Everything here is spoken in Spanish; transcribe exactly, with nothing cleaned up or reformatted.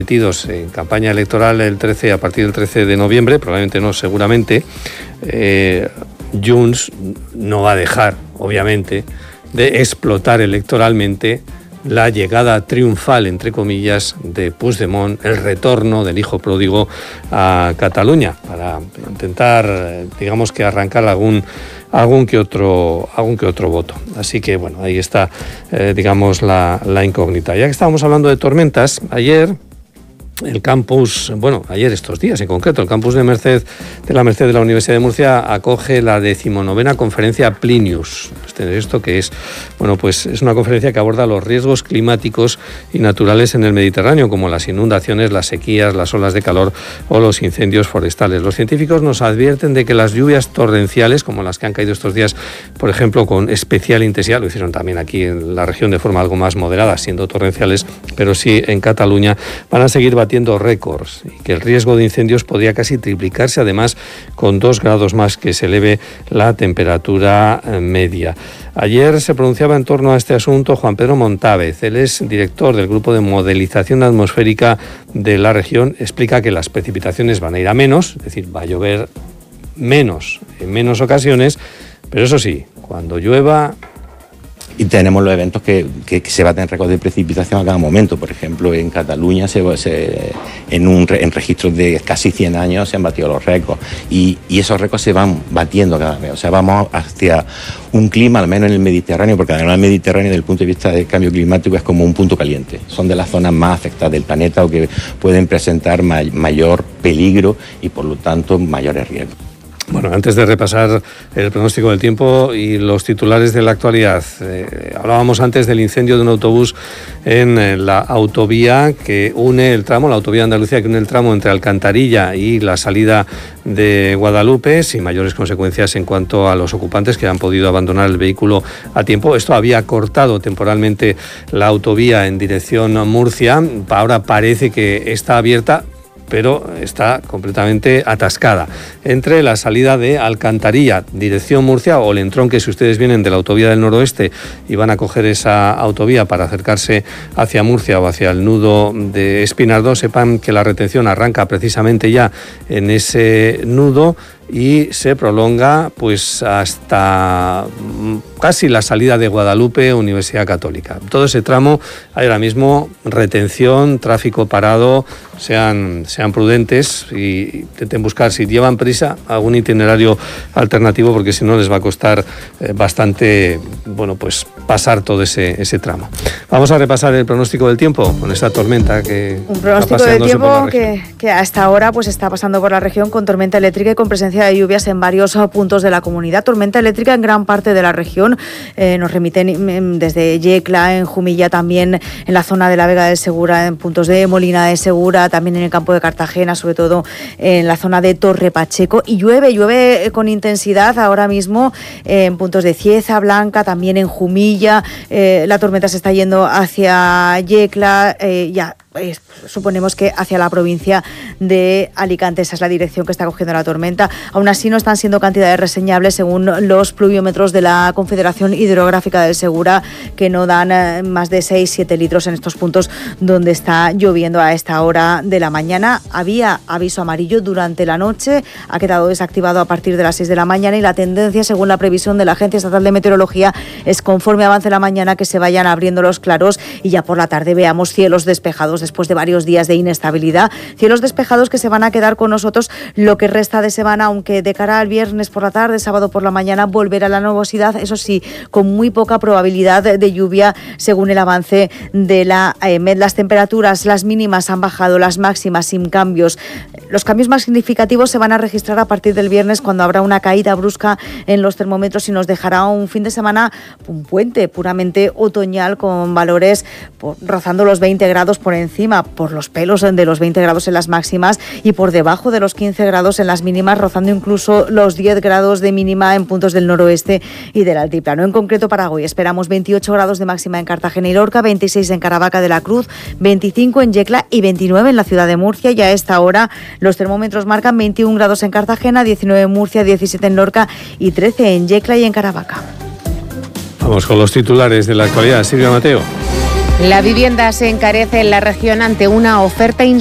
metidos en campaña electoral el trece, a partir del trece de noviembre, probablemente no, seguramente, eh, Junts no va a dejar, obviamente, de explotar electoralmente la llegada triunfal, entre comillas, de Puigdemont, el retorno del hijo pródigo a Cataluña, para intentar, digamos, que arrancar algún algún que otro algún que otro voto. Así que, bueno, ahí está, eh, digamos, la, la incógnita. Ya que estábamos hablando de tormentas, ayer el campus, bueno, ayer estos días en concreto, el campus de Merced, de la Merced de la Universidad de Murcia acoge la decimonovena conferencia Plinius. Esto que es, bueno, pues es una conferencia que aborda los riesgos climáticos y naturales en el Mediterráneo, como las inundaciones, las sequías, las olas de calor o los incendios forestales. Los científicos nos advierten de que las lluvias torrenciales, como las que han caído estos días, por ejemplo, con especial intensidad, lo hicieron también aquí en la región de forma algo más moderada, siendo torrenciales, pero sí en Cataluña, van a seguir batiendo récords y que el riesgo de incendios podría casi triplicarse, además con dos grados más que se eleve la temperatura media. Ayer se pronunciaba en torno a este asunto Juan Pedro Montávez. Él es director del Grupo de Modelización Atmosférica de la región. Explica que las precipitaciones van a ir a menos, es decir, va a llover menos en menos ocasiones, pero eso sí, cuando llueva... Y tenemos los eventos que, que, que se baten récords de precipitación a cada momento. Por ejemplo, en Cataluña, se, se, en, un, en registros de casi cien años, se han batido los récords. Y, y esos récords se van batiendo cada vez. O sea, vamos hacia un clima, al menos en el Mediterráneo, porque además el Mediterráneo, desde el punto de vista del cambio climático, es como un punto caliente. Son de las zonas más afectadas del planeta o que pueden presentar may, mayor peligro y, por lo tanto, mayores riesgos. Bueno, antes de repasar el pronóstico del tiempo y los titulares de la actualidad, eh, hablábamos antes del incendio de un autobús en eh, la autovía que une el tramo, la autovía de Andalucía que une el tramo entre Alcantarilla y la salida de Guadalupe, sin mayores consecuencias en cuanto a los ocupantes que han podido abandonar el vehículo a tiempo. Esto había cortado temporalmente la autovía en dirección Murcia, ahora parece que está abierta, pero está completamente atascada. Entre la salida de Alcantarilla, dirección Murcia, o el entronque, si ustedes vienen de la autovía del noroeste y van a coger esa autovía para acercarse hacia Murcia o hacia el nudo de Espinardo, sepan que la retención arranca precisamente ya en ese nudo y se prolonga pues hasta casi la salida de Guadalupe, Universidad Católica. Todo ese tramo hay ahora mismo retención, tráfico parado, sean, sean prudentes y intenten buscar, si llevan prisa, algún itinerario alternativo, porque si no les va a costar eh, bastante, bueno, pues pasar todo ese, ese tramo. Vamos a repasar el pronóstico del tiempo con esta tormenta que Un pronóstico del tiempo que, que hasta ahora pues está pasando por la región con tormenta eléctrica y con presencia de lluvias en varios puntos de la comunidad. Tormenta eléctrica en gran parte de la región. Eh, nos remiten desde Yecla, en Jumilla, también en la zona de la Vega del Segura, en puntos de Molina de Segura, también en el campo de Cartagena, sobre todo en la zona de Torre Pacheco. Y llueve, llueve con intensidad ahora mismo eh, en puntos de Cieza, Blanca, también en Jumilla. Eh, la tormenta se está yendo hacia Yecla, eh, ya eh, suponemos que hacia la provincia de Alicante. Esa es la dirección que está cogiendo la tormenta. Aún así no están siendo cantidades reseñables según los pluviómetros de la Confederación Hidrográfica del Segura, que no dan eh, más de seis siete litros en estos puntos donde está lloviendo a esta hora de la mañana. Había aviso amarillo durante la noche, ha quedado desactivado a partir de las seis de la mañana y la tendencia, según la previsión de la Agencia Estatal de Meteorología, es conforme avance la mañana que se vayan abriendo los claros y ya por la tarde veamos cielos despejados después de varios días de inestabilidad. Cielos despejados que se van a quedar con nosotros lo que resta de semana, aunque de cara al viernes por la tarde, sábado por la mañana, volverá la nubosidad, eso sí, con muy poca probabilidad de lluvia según el avance de la E M E D. Las temperaturas, las mínimas han bajado, las máximas sin cambios. Los cambios más significativos se van a registrar a partir del viernes, cuando habrá una caída brusca en los termómetros y nos dejará un fin de semana, un puente puramente otoñal, con valores por, rozando los veinte grados por encima, por los pelos de los veinte grados en las máximas y por debajo de los quince grados en las mínimas, rozando incluso los diez grados de mínima en puntos del noroeste y del altiplano. En concreto, para hoy esperamos veintiocho grados de máxima en Cartagena y Lorca, veintiséis en Caravaca de la Cruz, veinticinco en Yecla y veintinueve en la ciudad de Murcia. Y a esta hora los termómetros marcan veintiún grados en Cartagena, diecinueve en Murcia, diecisiete en Lorca y trece en Yecla y en Caravaca. Vamos con los titulares de la actualidad. Silvia Mateo. La vivienda se encarece en la región ante una oferta